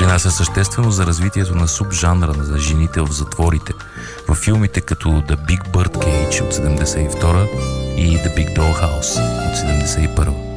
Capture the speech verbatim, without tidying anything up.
допринася съществено за развитието на субжанра на жените в затворите, в филмите като The Big Birdcage от седемдесет и втора и The Big Dollhouse от седемдесет и първа.